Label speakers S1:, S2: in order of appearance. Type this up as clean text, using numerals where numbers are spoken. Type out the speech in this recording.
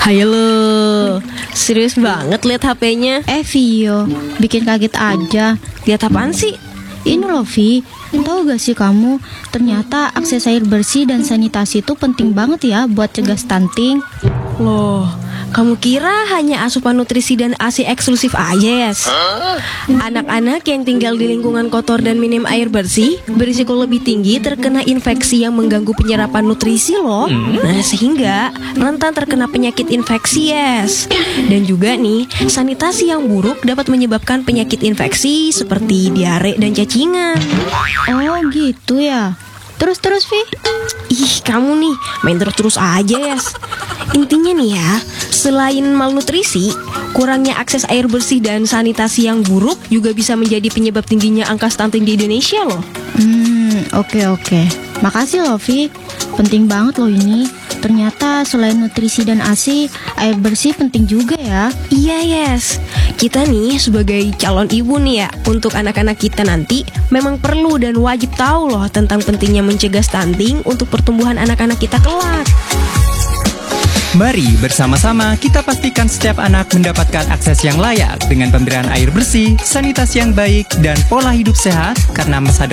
S1: Hayo lo, serius banget liat HP-nya.
S2: Vio, bikin kaget aja.
S1: Lihat apaan sih?
S2: Ini loh Vi, tahu gak sih kamu, ternyata akses air bersih dan sanitasi itu penting banget ya buat cegah stunting.
S1: Loh, kamu kira hanya asupan nutrisi dan ASI eksklusif aja, Yes? Anak-anak yang tinggal di lingkungan kotor dan minim air bersih berisiko lebih tinggi terkena infeksi yang mengganggu penyerapan nutrisi loh. Nah, sehingga rentan terkena penyakit infeksi, Yes. Dan juga nih, sanitasi yang buruk dapat menyebabkan penyakit infeksi seperti diare dan cacingan.
S2: Oh gitu ya. Terus Vi.
S1: Ih, kamu nih main terus-terus aja, Yes. Intinya nih ya, selain malnutrisi, kurangnya akses air bersih dan sanitasi yang buruk juga bisa menjadi penyebab tingginya angka stunting di Indonesia loh.
S2: Oke. Makasih loh Vi. Penting banget loh ini. Ternyata selain nutrisi dan ASI, air bersih penting juga ya.
S1: Iya, Yes. Kita nih sebagai calon ibu nih ya, untuk anak-anak kita nanti memang perlu dan wajib tahu loh tentang pentingnya mencegah stunting untuk pertumbuhan anak-anak kita kelak.
S3: Mari bersama-sama kita pastikan setiap anak mendapatkan akses yang layak dengan pemberian air bersih, sanitasi yang baik, dan pola hidup sehat, karena masa depan